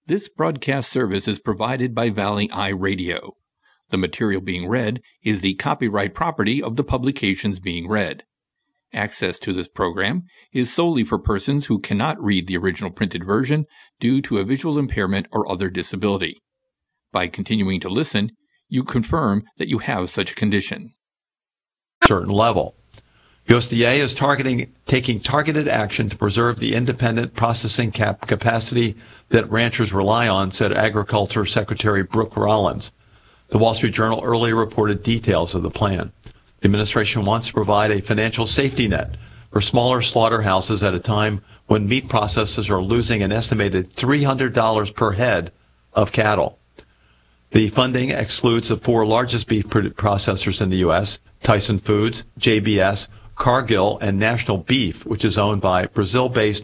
This broadcast service is provided by Valley Eye Radio. The material being read is the copyright property of the publications being read. Access to this program is solely for persons who cannot read the original printed version due to a visual impairment or other disability. By continuing to listen, you confirm that you have such a condition. Certain level. USDA is taking targeted action to preserve the independent processing capacity that ranchers rely on, said Agriculture Secretary Brooke Rollins. The Wall Street Journal earlier reported details of the plan. The administration wants to provide a financial safety net for smaller slaughterhouses at a time when meat processors are losing an estimated $300 per head of cattle. The funding excludes the four largest beef processors in the U.S., Tyson Foods, JBS, Cargill, and National Beef, which is owned by Brazil-based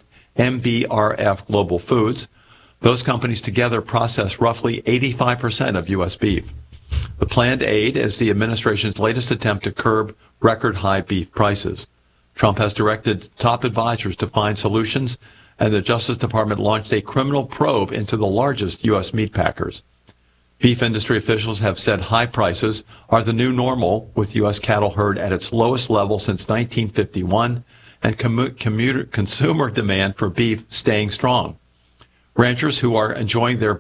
MBRF Global Foods. Those companies together process roughly 85% of U.S. beef. The planned aid is the administration's latest attempt to curb record-high beef prices. Trump has directed top advisors to find solutions, and the Justice Department launched a criminal probe into the largest U.S. meat packers. Beef industry officials have said high prices are the new normal, with U.S. cattle herd at its lowest level since 1951 and consumer demand for beef staying strong. Ranchers who are enjoying their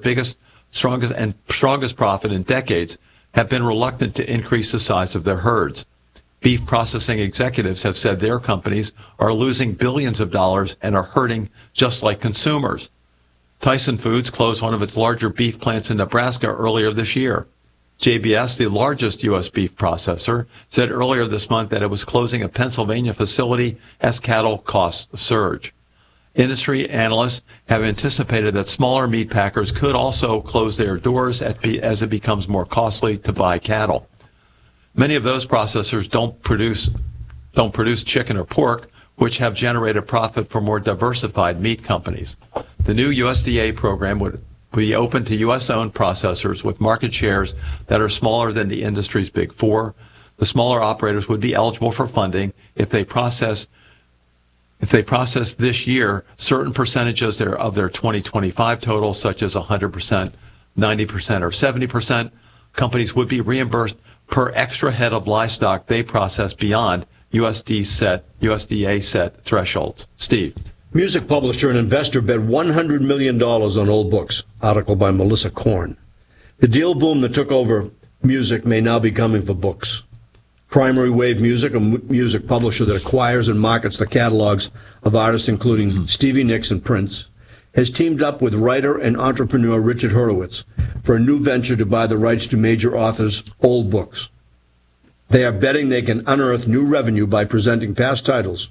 strongest profit in decades have been reluctant to increase the size of their herds. Beef processing executives have said their companies are losing billions of dollars and are hurting just like consumers. Tyson Foods closed one of its larger beef plants in Nebraska earlier this year. JBS, the largest U.S. beef processor, said earlier this month that it was closing a Pennsylvania facility as cattle costs surge. Industry analysts have anticipated that smaller meat packers could also close their doors as it becomes more costly to buy cattle. Many of those processors don't produce chicken or pork, which have generated profit for more diversified meat companies. The new USDA program would be open to U.S.-owned processors with market shares that are smaller than the industry's big four. The smaller operators would be eligible for funding if they process this year certain percentages of their 2025 total, such as 100%, 90%, or 70%. Companies would be reimbursed per extra head of livestock they process beyond USDA set thresholds. Steve. Music publisher and investor bet $100 million on old books. Article by Melissa Korn. The deal boom that took over music may now be coming for books. Primary Wave Music, a music publisher that acquires and markets the catalogs of artists including Stevie Nicks and Prince, has teamed up with writer and entrepreneur Richard Horowitz for a new venture to buy the rights to major authors' old books. They are betting they can unearth new revenue by presenting past titles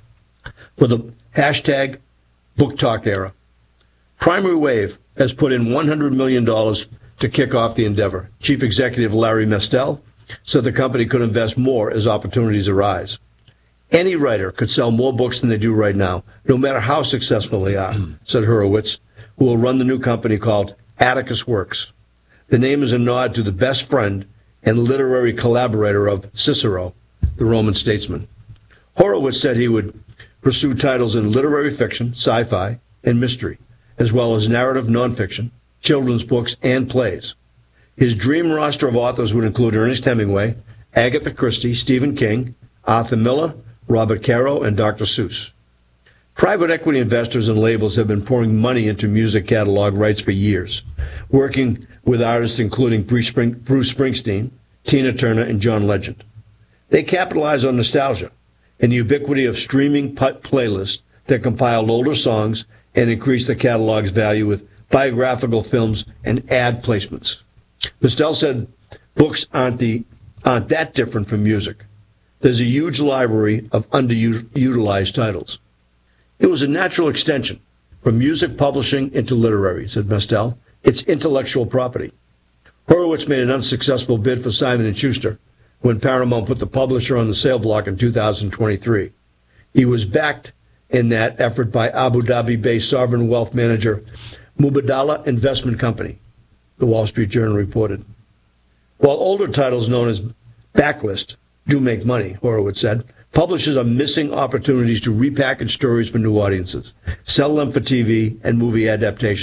for the hashtag Book Talk era. Primary Wave has put in $100 million to kick off the endeavor. Chief Executive Larry Mestel said the company could invest more as opportunities arise. Any writer could sell more books than they do right now, no matter how successful they are, said Horowitz, who will run the new company called Atticus Works. The name is a nod to the best friend and literary collaborator of Cicero, the Roman statesman. Horowitz said he would pursue titles in literary fiction, sci-fi, and mystery, as well as narrative nonfiction, children's books, and plays. His dream roster of authors would include Ernest Hemingway, Agatha Christie, Stephen King, Arthur Miller, Robert Caro, and Dr. Seuss. Private equity investors and labels have been pouring money into music catalog rights for years, working with artists including Bruce Springsteen, Tina Turner, and John Legend. They capitalize on nostalgia and the ubiquity of streaming playlists that compile older songs and increase the catalog's value with biographical films and ad placements. Mestel said books aren't that different from music. There's a huge library of underutilized titles. It was a natural extension from music publishing into literary, said Mestel. It's intellectual property. Horowitz made an unsuccessful bid for Simon & Schuster when Paramount put the publisher on the sale block in 2023. He was backed in that effort by Abu Dhabi-based sovereign wealth manager Mubadala Investment Company, the Wall Street Journal reported. While older titles known as backlist do make money, Horowitz said, publishers are missing opportunities to repackage stories for new audiences, sell them for TV and movie adaptations.